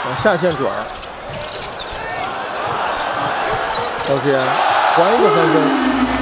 往下线转，高轩还一个3分。